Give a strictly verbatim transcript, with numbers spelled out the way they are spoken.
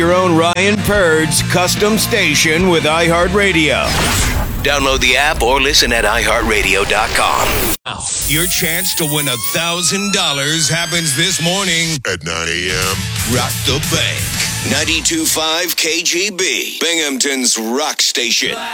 Your own Ryan Purd's custom station with iHeartRadio. Download the app or listen at i heart radio dot com. Your chance to win one thousand dollars happens this morning at nine a.m. Rock the Bank. ninety-two point five K G B, Binghamton's rock station.